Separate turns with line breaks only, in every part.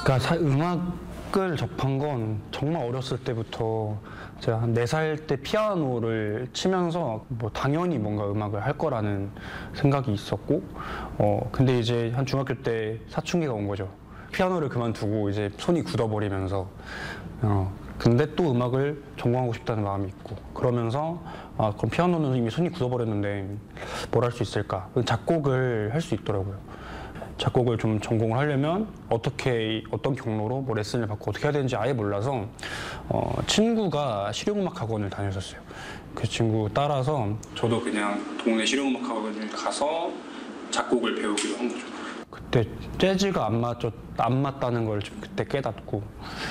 그러니까 음악을 접한 건 정말 어렸을 때부터 제가 한 4살 때 피아노를 치면서 뭐 당연히 뭔가 음악을 할 거라는 생각이 있었고 근데 이제 한 중학교 때 사춘기가 온 거죠. 피아노를 그만두고 이제 손이 굳어버리면서 근데 또 음악을 전공하고 싶다는 마음이 있고 그러면서 그럼 피아노는 이미 손이 굳어버렸는데 뭘 할 수 있을까? 작곡을 할 수 있더라고요. 작곡을 좀 전공을 하려면 어떤 경로로 뭐 레슨을 받고 어떻게 해야 되는지 아예 몰라서 친구가 실용음악 학원을 다녔었어요. 그 친구 따라서 저도 그냥 동네 실용음악 학원을 가서 작곡을 배우기로 한 거죠. 그때 재즈가 안 맞다는 걸 좀 그때 깨닫고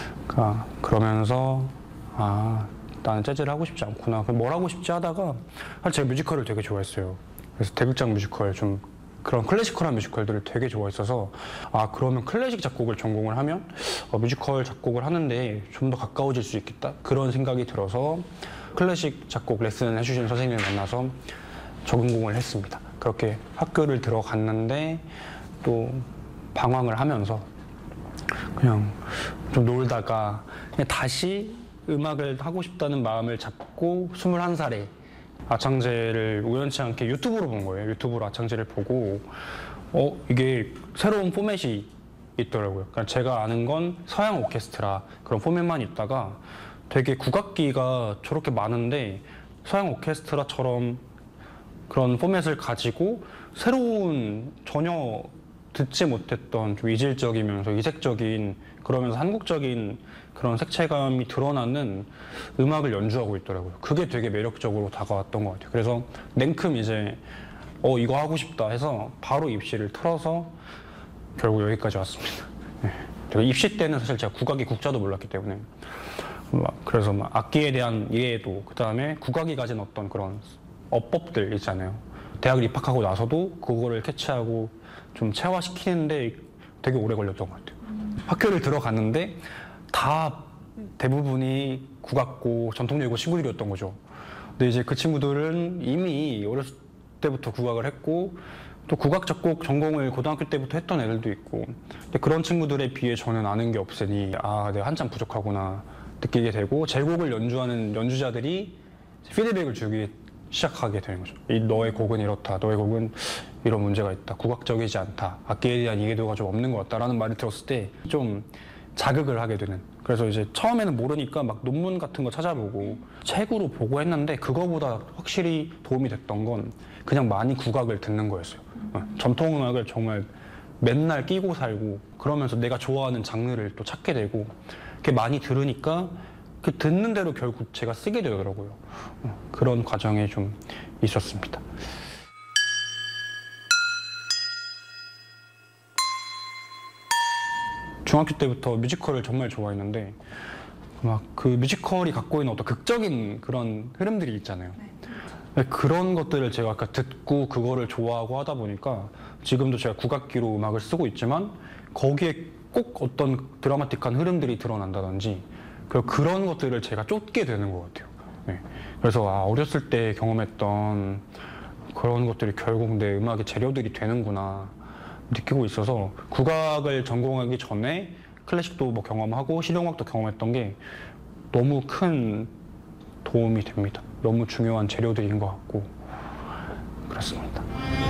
그러면서 나는 재즈를 하고 싶지 않구나. 그럼 뭘 하고 싶지 하다가 제가 뮤지컬을 되게 좋아했어요. 그래서 대극장 뮤지컬 좀 그런 클래시컬한 뮤지컬들을 되게 좋아했어서 그러면 클래식 작곡을 전공을 하면 뮤지컬 작곡을 하는데 좀 더 가까워질 수 있겠다 그런 생각이 들어서 클래식 작곡 레슨을 해주신 선생님을 만나서 전공을 했습니다. 그렇게 학교를 들어갔는데 또 방황을 하면서 그냥 좀 놀다가 그냥 다시 음악을 하고 싶다는 마음을 잡고 21살에 아창제를 우연치 않게 유튜브로 본 거예요. 유튜브로 아창제를 보고 이게 새로운 포맷이 있더라고요. 그러니까 제가 아는 건 서양 오케스트라 그런 포맷만 있다가 되게 국악기가 저렇게 많은데 서양 오케스트라처럼 그런 포맷을 가지고 새로운 전혀 듣지 못했던 좀 이질적이면서 이색적인 그러면서 한국적인 그런 색채감이 드러나는 음악을 연주하고 있더라고요. 그게 되게 매력적으로 다가왔던 것 같아요. 그래서 냉큼 이제 이거 하고 싶다 해서 바로 입시를 틀어서 결국 여기까지 왔습니다. 네. 입시 때는 사실 제가 국악이 국자도 몰랐기 때문에 그래서 악기에 대한 이해도 그다음에 국악이 가진 어떤 그런 어법들 있잖아요. 대학을 입학하고 나서도 그거를 캐치하고 좀 체화시키는데 되게 오래 걸렸던 것 같아요. 학교를 들어갔는데 다 대부분이 국악고 전통예고 친구들이었던 거죠. 근데 이제 그 친구들은 이미 어렸을 때부터 국악을 했고 또 국악 작곡 전공을 고등학교 때부터 했던 애들도 있고 근데 그런 친구들에 비해 저는 아는 게 없으니 내가 한참 부족하구나 느끼게 되고 제 곡을 연주하는 연주자들이 피드백을 주기 시작하게 되는 거죠. 너의 곡은 이렇다. 너의 곡은 이런 문제가 있다. 국악적이지 않다. 악기에 대한 이해도가 좀 없는 것 같다라는 말을 들었을 때 좀 자극을 하게 되는. 그래서 이제 처음에는 모르니까 막 논문 같은 거 찾아보고 책으로 보고 했는데 그거보다 확실히 도움이 됐던 건 그냥 많이 국악을 듣는 거였어요. 전통음악을 정말 맨날 끼고 살고 그러면서 내가 좋아하는 장르를 또 찾게 되고 그렇게 많이 들으니까 그 듣는 대로 결국 제가 쓰게 되더라고요. 그런 과정이 좀 있었습니다. 중학교 때부터 뮤지컬을 정말 좋아했는데 그 뮤지컬이 갖고 있는 어떤 극적인 그런 흐름들이 있잖아요. 그런 것들을 제가 아까 듣고 그거를 좋아하고 하다 보니까 지금도 제가 국악기로 음악을 쓰고 있지만 거기에 꼭 어떤 드라마틱한 흐름들이 드러난다든지 그런 것들을 제가 쫓게 되는 것 같아요. 그래서 어렸을 때 경험했던 그런 것들이 결국 내 음악의 재료들이 되는구나 느끼고 있어서 국악을 전공하기 전에 클래식도 뭐 경험하고 실용음악도 경험했던 게 너무 큰 도움이 됩니다. 너무 중요한 재료들인 것 같고 그렇습니다.